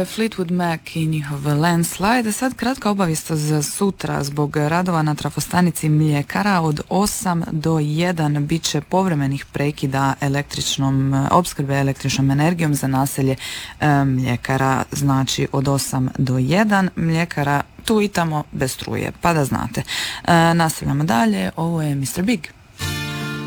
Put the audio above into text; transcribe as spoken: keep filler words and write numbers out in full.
je Fleetwood Mac i njihov Landslide. Sad kratka obavijest za sutra. Zbog radova na trafostanici Mljekara od osam do jedan bit će povremenih prekida električnom, opskrbe električnom energijom za naselje Mljekara. Znači od osam do jedan Mljekara tu i tamo bez struje, pa da znate. Nastavljamo dalje, ovo je mister Big.